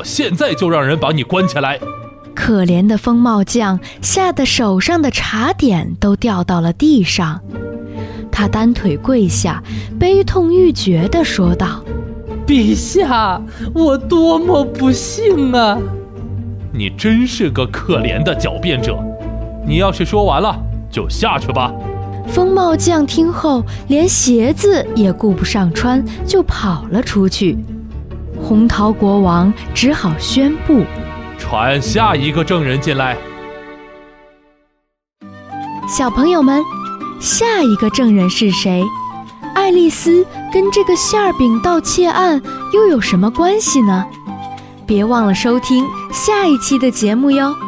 我现在就让人把你关起来。 可怜的风帽匠吓得手上的茶点都掉到了地上，他单腿跪下，悲痛欲绝地说道： 陛下，我多么不幸啊！ 你真是个可怜的狡辩者，你要是说完了就下去吧。 风帽匠听后连鞋子也顾不上穿，就跑了出去。红桃国王只好宣布： 传下一个证人进来。 小朋友们，下一个证人是谁？爱丽丝跟这个馅饼盗窃案又有什么关系呢？别忘了收听下一期的节目哟。